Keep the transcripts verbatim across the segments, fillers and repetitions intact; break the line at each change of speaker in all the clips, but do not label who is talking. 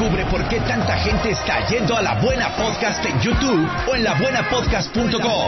Descubre por qué tanta gente está yendo a La Buena Podcast en YouTube o en la buena podcast punto com.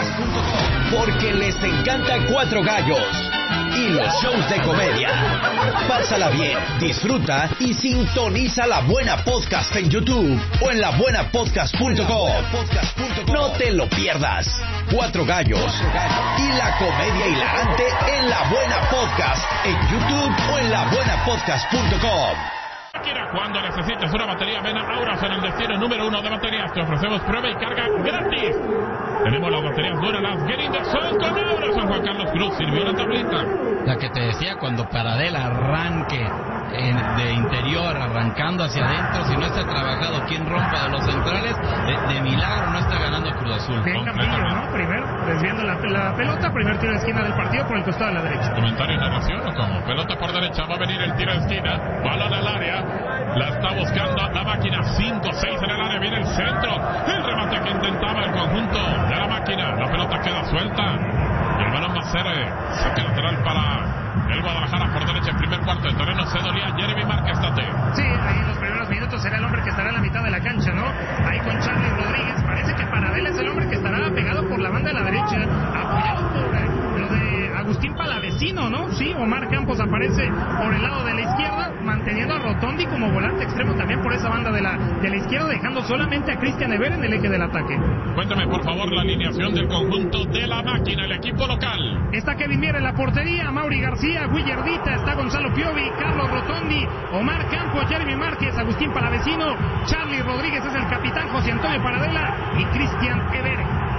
Porque les encanta Cuatro Gallos y los shows de comedia. Pásala bien, disfruta y sintoniza La Buena Podcast en YouTube o en la buena podcast punto com. No te lo pierdas. Cuatro Gallos y la comedia hilarante en La Buena Podcast en YouTube o en la buena podcast punto com.
Cuando necesites una batería, ven a Auras en el destino número uno de baterías. Te ofrecemos prueba y carga gratis. Tenemos las baterías duras, las Get In The Zone con Auras. San Juan Carlos Cruz sirvió la tablita.
La que te decía, cuando Paradel arranque en, de interior, arrancando hacia adentro, si no está trabajado, quien rompa de los centrales, de, de milagro no está ganando Cruz Azul.
Bien Campillo, ¿no? Primero, desviando la, la pelota, primer tiro de esquina del partido por el costado de la derecha.
¿Comentario y narración o cómo? Pelota por derecha, va a venir el tiro de esquina, balón al área, la está buscando la máquina, cinco seis en el área, viene el centro, el remate que intentaba el conjunto de la máquina, la pelota queda suelta, y el balón va a ser eh, saque lateral para el Guadalajara por derecha. En primer cuarto de terreno se dolía Jeremy Márquez, Tate.
Sí, ahí en los primeros minutos será el hombre que estará en la mitad de la cancha, ¿no? Ahí con Charly Rodríguez, parece que Paradel es el hombre que estará pegado por la banda de la derecha, apoyado por eh, lo de Agustín Palavecino, ¿no? Sí, Omar Campos aparece por el lado de la izquierda, manteniendo a Rotondi como volante extremo también por esa banda de la, de la izquierda, dejando solamente a Cristian Ever en el eje del ataque.
Cuéntame por favor la alineación del conjunto de la máquina, el equipo local.
Está Kevin Mier en la portería, Mauri García, Guillardita, está Gonzalo Piovi, Carlos Rotondi, Omar Campos, Jeremy Márquez, Agustín Palavecino, Charly Rodríguez es el capitán, José Antonio Paradela y Cristian Ever.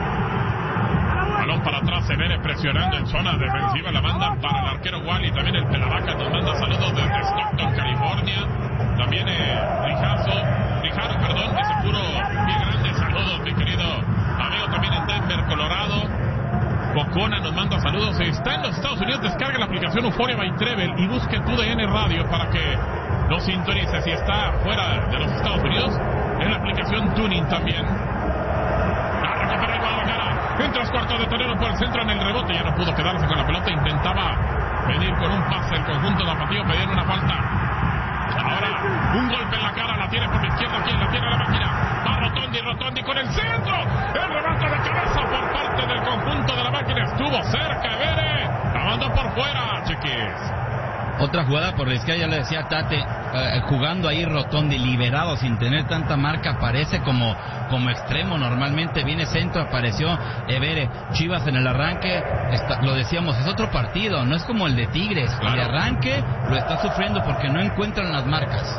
Balón para atrás, Evere presionando en zona defensiva, la manda para el arquero Wally, también el Pelavaca nos manda saludos desde Stockton, California, también eh, Rijazo, Rijaro, perdón, ese puro bien grande, saludos mi querido amigo también en Denver, Colorado. Bocona nos manda saludos, está en los Estados Unidos, descarga la aplicación Euforia by Trevel y busque tu D N Radio para que lo sintonice. Si está fuera de los Estados Unidos, en la aplicación Tuning también. En tres cuartos de terreno por el centro en el rebote, ya no pudo quedarse con la pelota, intentaba venir con un pase el conjunto tapatío, pedían una falta. Ahora un golpe en la cara, la tiene por la izquierda, quien la tiene la máquina, va Rotondi, Rotondi con el centro, el remate de cabeza por parte del conjunto de la máquina, estuvo cerca, Evere, la mandó por fuera, chiquis.
Otra jugada por la izquierda, ya le decía Tate, eh, jugando ahí Rotondi, liberado, sin tener tanta marca, aparece como, como extremo, normalmente viene centro, apareció Evere, Chivas en el arranque, está, lo decíamos, es otro partido, no es como el de Tigres, claro. El arranque lo está sufriendo porque no encuentran las marcas.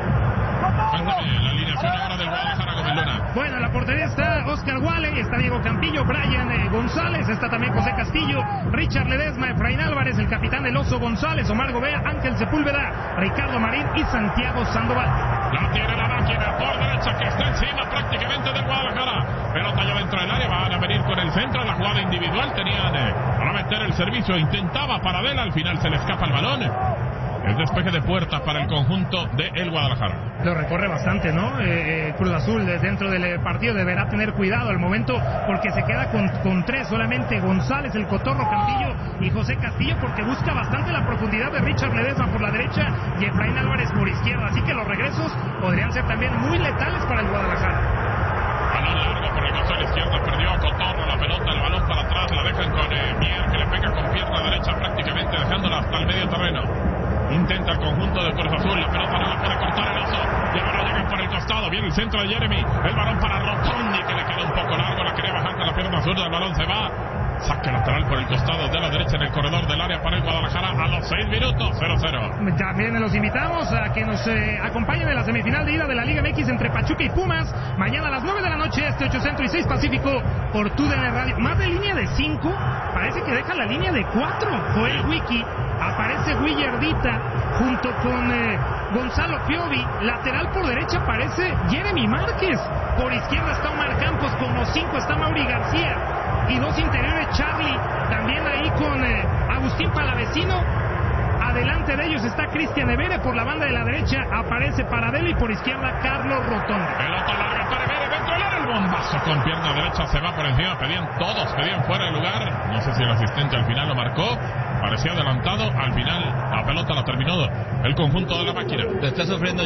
Cuéntame la alineación ahora del Guadalajara, Gómez Luna.
Bueno, en la portería está Oscar Wally, está Diego Campillo, Brian eh, González, está también José Castillo, Richard Ledesma, Efraín Álvarez, el capitán del Oso González, Omar Gobea, Ángel Sepúlveda, Ricardo Marín y Santiago Sandoval.
La tiene la máquina por derecha que está encima prácticamente del Guadalajara. Pelota ya dentro del área, van a venir con el centro, la jugada individual, tenían eh, para meter el servicio, intentaba Paradela, al final se le escapa el balón. El despeje de puerta para el conjunto de el Guadalajara.
Lo recorre bastante, ¿no? Eh, Cruz Azul dentro del partido deberá tener cuidado al momento porque se queda con, con tres solamente, González, el Cotorro, Campillo y José Castillo, porque busca bastante la profundidad de Richard Ledesma por la derecha y Efraín Álvarez por izquierda, así que los regresos podrían ser también muy letales para el Guadalajara.
Balón largo por el costado izquierdo, perdió a Cotorro la pelota, el balón para atrás, la dejan con eh, Mier, que le pega con pierna derecha prácticamente, dejándola hasta el medio terreno. Intenta el conjunto de Cruz Azul, la pelota no la puede cortar el Oso, y ahora llegan por el costado, viene el centro de Jeremy, el balón para Rotondi, que le queda un poco largo, la quería bajar con la pierna zurda, el balón se va, saque lateral por el costado de la derecha en el corredor del área para el Guadalajara a los seis minutos, cero cero.
También los invitamos a que nos eh, acompañen en la semifinal de ida de la Liga M X entre Pachuca y Pumas, mañana a las nueve de la noche, este ocho Centro y seis Pacífico, por tu D N Radio. Más de línea de cinco, parece que deja la línea de cuatro, fue el wiki. Aparece Guillardita junto con eh, Gonzalo Piovi, lateral por derecha aparece Jeremy Márquez, por izquierda está Omar Campos, como cinco está Mauri García y dos interiores Charly, también ahí con eh, Agustín Palavecino, adelante de ellos está Cristian Evere, por la banda de la derecha aparece Paradelo y por izquierda Carlos Rotondi.
Pelota larga para Evere, dentro del área, el bombazo con pierna derecha se va por encima, pedían todos, pedían fuera de lugar, no sé si el asistente al final lo marcó, parecía adelantado, al final la pelota la terminó el conjunto de la máquina.
Lo está sufriendo